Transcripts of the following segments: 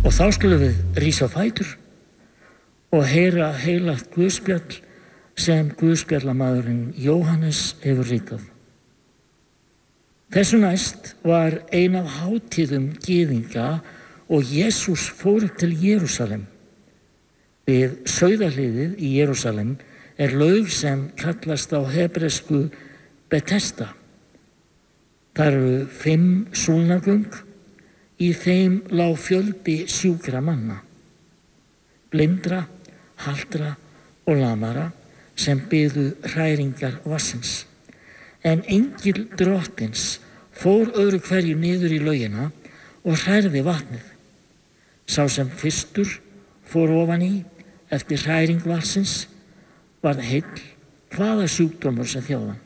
Og þá skulum við rísa á fætur og heyra heilagt guðspjall sem guðspjallamaðurinn Jóhannes hefur ritað. Þessu næst var ein af hátíðum gyðinga og Jesús fór til Jerúsalem. Við sauðahliðið í Jerúsalem laug sem kallast á hebresku Betesda. Það eru 5 súlnagöng, í þeim lá fjöldi sjúkra manna, blindra, haltra og lamara sem biðu hræringar vatnsins. En engil drottins fór öðru hverju niður í laugina og hrærði vatnið. Sá sem fyrstur fór ofan í eftir hræring vatnsins varð heill, hvaða sjúkdómur sem þjáði hann.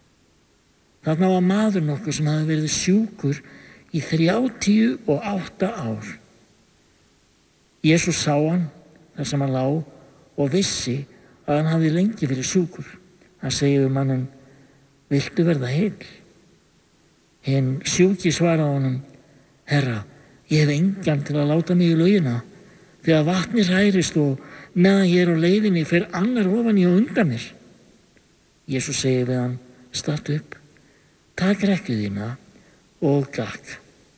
Þarna var maður nokkur sem hafði verið sjúkur í 38 ár. Jesús sá hann þar sem hann lá og vissi að hann hafði lengi verið sjúkur. Hann segir við manninn: viltu verða heill? Hinn sjúki svaraði honum: Herra, ég hef engan til að láta mig í laugina. Þegar vatnið hrærist og meðan ég á leiðinni fer annar ofan í og undan mér. Jesús segir við hann: stattu upp, tak rekkju þína og gakk.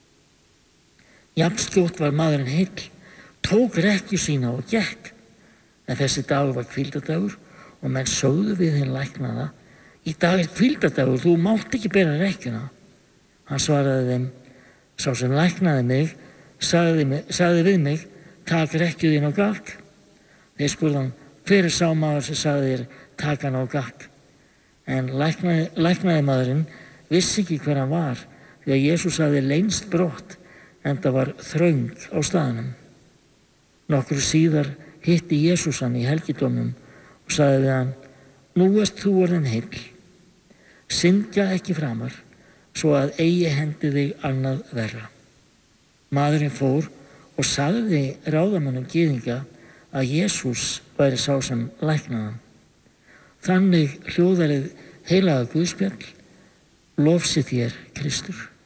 Jafnskjótt var maðurinn heill, tók rekkju sína og gekk. En þessi dagur var hvíldardagur og menn sögðu við hinn læknaða: í dag hvíldardagur, þú mátt ekki bera rekkjuna. Hann svaraði þeim: sá sem læknaði mig sagði við mig: tak rekkju þína og gakk. Þeir spurðu hann: hver sá maður sem sagði þér: tak hana og gakk? En læknaði maðurinn vissi ekki hver hann var, því að Jesús hafði leynst brott, enda var þröng á staðnum. Nokkru síðar hitti Jesús hann í helgidómnum og sagði við hann: nú ert þú orðinn heill, syndga ekki framar, svo að eigi hendi þig annað verra. Maðurinn fór og sagði ráðamönnum gyðinga að Jesús væri sá sem læknaði hann. Þannig hljóðar hið heilaga guðspjall: lof sé þér, Kristur.